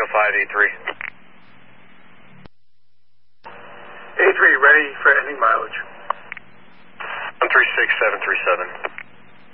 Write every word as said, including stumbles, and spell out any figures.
five E three. A three, ready for ending mileage. one three six seven three seven.